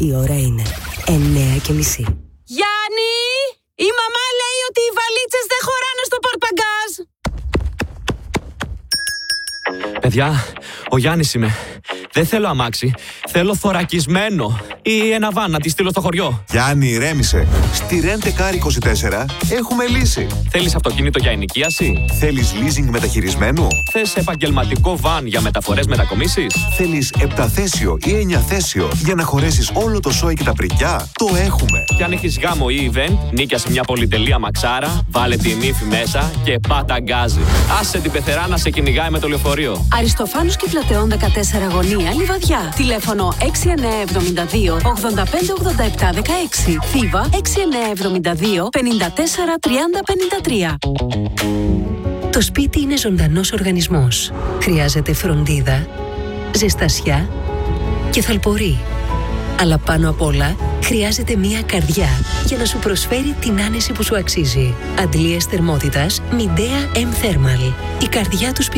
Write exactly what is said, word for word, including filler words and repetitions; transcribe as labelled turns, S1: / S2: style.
S1: Η ώρα είναι εννέα και μισή.
S2: Γιάννη! Η μαμά λέει ότι οι βαλίτσες δεν χωράνε στο πορτμπαγκάζ.
S3: Παιδιά, ο Γιάννης είμαι. Δεν θέλω αμάξι. Θέλω θωρακισμένο. Ή ένα βαν να τη στείλω στο χωριό.
S4: Γιάννη, ηρέμησε. Στη Rent-A-Car είκοσι τέσσερα έχουμε λύση.
S3: Θέλεις αυτοκίνητο για ενοικίαση?
S4: Θέλεις leasing μεταχειρισμένου?
S3: Θες επαγγελματικό βαν για μεταφορές μετακομίσεις?
S4: Θέλεις επταθέσιο ή εννιαθέσιο για να χωρέσεις όλο το σόι και τα πρικιά? Το έχουμε.
S3: Και αν έχεις γάμο ή event, νίκιασε μια πολυτελεία μαξάρα, βάλε την ύφη μέσα και πάτα γκάζι. Άσε την πεθερά να σε κυνηγάει με το λεωφορείο.
S2: Αριστοφάνους και Πλατεών δεκατέσσερα γωνία, Λιβαδιά. Τηλέφωνο έξι εννιά εβδομήντα δύο ογδόντα πέντε ογδόντα επτά δεκαέξι. Θήβα έξι εννιά εβδομήντα δύο πενήντα τέσσερα τριάντα πενήντα τρία.
S1: Το σπίτι είναι ζωντανός οργανισμός. Χρειάζεται φροντίδα, ζεστασιά και θαλπορή. Αλλά πάνω απ' όλα χρειάζεται μία καρδιά για να σου προσφέρει την άνεση που σου αξίζει. Αντλίες θερμότητας Midea M Thermal. Η καρδιά του σπιτιού.